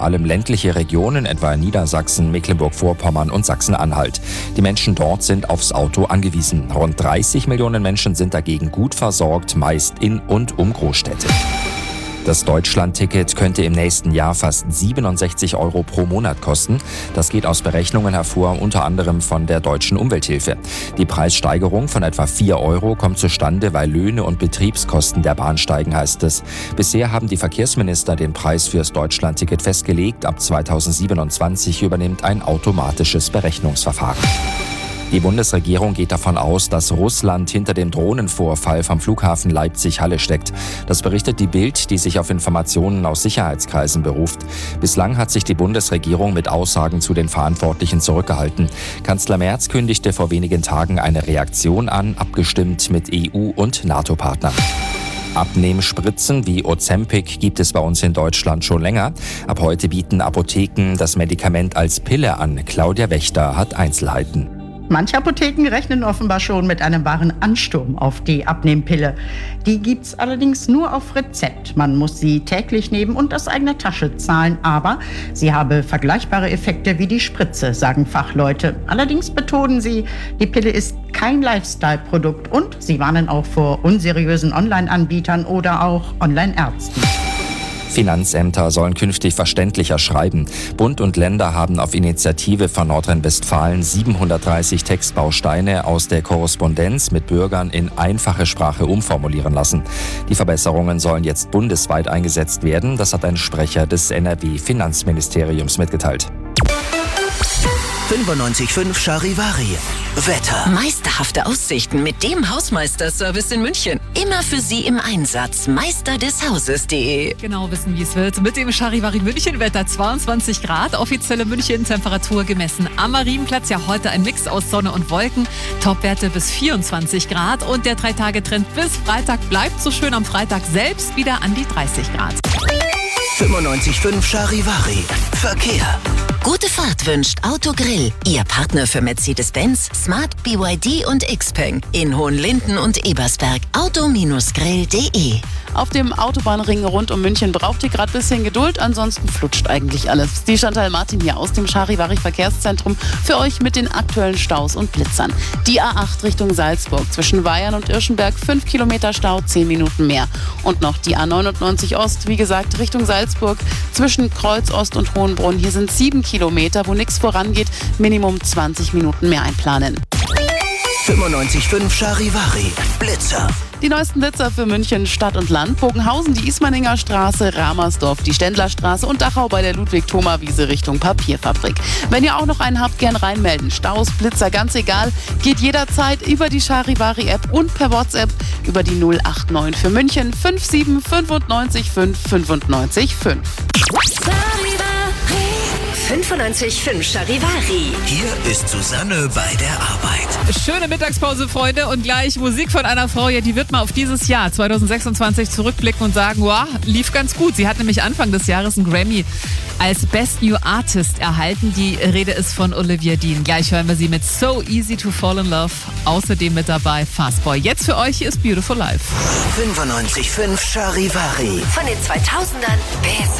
vor allem ländliche Regionen, etwa Niedersachsen, Mecklenburg-Vorpommern und Sachsen-Anhalt. Die Menschen dort sind aufs Auto angewiesen. Rund 30 Millionen Menschen sind dagegen gut versorgt, meist in und um Großstädte. Das Deutschland-Ticket könnte im nächsten Jahr fast 67 € pro Monat kosten. Das geht aus Berechnungen hervor, unter anderem von der Deutschen Umwelthilfe. Die Preissteigerung von etwa 4 € kommt zustande, weil Löhne und Betriebskosten der Bahn steigen, heißt es. Bisher haben die Verkehrsminister den Preis fürs Deutschland-Ticket festgelegt. Ab 2027 übernimmt ein automatisches Berechnungsverfahren. Die Bundesregierung geht davon aus, dass Russland hinter dem Drohnenvorfall vom Flughafen Leipzig-Halle steckt. Das berichtet die Bild, die sich auf Informationen aus Sicherheitskreisen beruft. Bislang hat sich die Bundesregierung mit Aussagen zu den Verantwortlichen zurückgehalten. Kanzler Merz kündigte vor wenigen Tagen eine Reaktion an, abgestimmt mit EU- und NATO-Partnern. Abnehmspritzen wie Ozempic gibt es bei uns in Deutschland schon länger. Ab heute bieten Apotheken das Medikament als Pille an. Claudia Wächter hat Einzelheiten. Manche Apotheken rechnen offenbar schon mit einem wahren Ansturm auf die Abnehmpille. Die gibt's allerdings nur auf Rezept. Man muss sie täglich nehmen und aus eigener Tasche zahlen. Aber sie habe vergleichbare Effekte wie die Spritze, sagen Fachleute. Allerdings betonen sie, die Pille ist kein Lifestyle-Produkt und sie warnen auch vor unseriösen Online-Anbietern oder auch Online-Ärzten. Finanzämter sollen künftig verständlicher schreiben. Bund und Länder haben auf Initiative von Nordrhein-Westfalen 730 Textbausteine aus der Korrespondenz mit Bürgern in einfache Sprache umformulieren lassen. Die Verbesserungen sollen jetzt bundesweit eingesetzt werden. Das hat ein Sprecher des NRW-Finanzministeriums mitgeteilt. 95.5 Charivari. Wetter. Meisterhafte Aussichten mit dem Hausmeister-Service in München. Immer für Sie im Einsatz. Meisterdeshauses.de. Genau wissen, wie es wird. Mit dem Charivari München Wetter 22 Grad. Offizielle München-Temperatur gemessen am Marienplatz. Ja, heute ein Mix aus Sonne und Wolken. Topwerte bis 24 Grad. Und der 3-Tage-Trend bis Freitag bleibt so schön am Freitag selbst wieder an die 30 Grad. 95.5 Charivari. Verkehr. Gute Fahrt wünscht Autogrill. Ihr Partner für Mercedes-Benz, Smart, BYD und Xpeng. In Hohenlinden und Ebersberg. Auto-grill.de. Auf dem Autobahnring rund um München braucht ihr gerade ein bisschen Geduld, ansonsten flutscht eigentlich alles. Die Chantal Martin hier aus dem Charivari Verkehrszentrum für euch mit den aktuellen Staus und Blitzern. Die A8 Richtung Salzburg zwischen Weyern und Irschenberg 5 Kilometer Stau, 10 Minuten mehr. Und noch die A99 Ost, wie gesagt, Richtung Salzburg zwischen Kreuz Ost und Hohenbrunn. Hier sind 7 Kilometer, wo nichts vorangeht, Minimum 20 Minuten mehr einplanen. 95.5 Charivari. Blitzer. Die neuesten Blitzer für München Stadt und Land. Bogenhausen, die Ismaninger Straße, Ramersdorf, die Ständlerstraße und Dachau bei der Ludwig-Thoma-Wiese Richtung Papierfabrik. Wenn ihr auch noch einen habt, gern reinmelden. Staus, Blitzer, ganz egal. Geht jederzeit über die Charivari-App und per WhatsApp über die 089 für München 57 95 5 95 5. 95.5 Charivari. Hier ist Susanne bei der Arbeit. Schöne Mittagspause, Freunde, und gleich Musik von einer Frau, ja, die wird mal auf dieses Jahr 2026 zurückblicken und sagen, wow, lief ganz gut. Sie hat nämlich Anfang des Jahres einen Grammy als Best New Artist erhalten. Die Rede ist von Olivia Dean. Gleich hören wir sie mit So Easy to Fall in Love. Außerdem mit dabei Fastboy. Jetzt für euch ist Beautiful Life. 95.5 Charivari. Von den 2000ern bis